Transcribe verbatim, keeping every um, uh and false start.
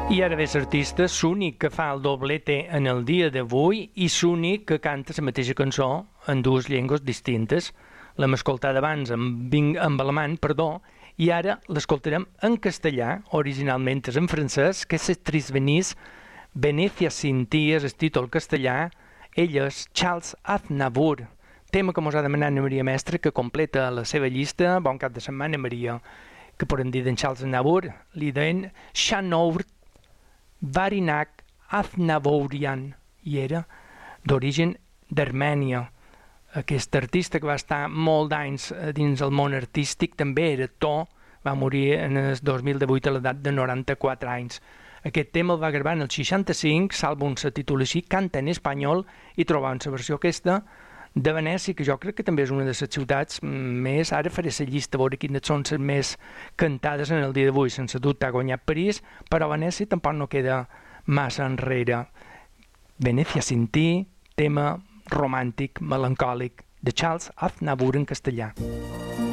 I ara ve l'artista, l'únic que fa el doblete en el dia d'avui i l'únic que canta la mateixa cançó en dues llengües distintes. L'hem escoltat abans en, en alemany, perdó, i ara l'escoltarem en castellà, originalment és en francès, que és Tris Venís, Venecia sin ti és el títol castellà, ell és Charles Aznavour, tema que mos ha demanat Anna Maria Mestre, que completa la seva llista. Bon cap de setmana, Maria, que podem dir d'en Charles Aznavour, li deien Chanour Varinak Aznavourian, i era d'origen d'Armènia. Aquest artista que va estar molt d'anys dins el món artístic també era actor, va morir en el dos mil divuit a l'edat de noranta-quatre anys. Aquest tema el va gravar en el seixanta-cinc, l'àlbum se titula així, Canta en espanyol, i trobàvem la versió aquesta de Venècia, que jo crec que també és una de les ciutats més, ara faré la llista a veure quines són les més cantades en el dia d'avui. Sense dubte ha guanyat París, però Venècia tampoc no queda massa enrere. Venecia sin ti, tema romàntic, melancòlic, de Charles Aznavour en castellà.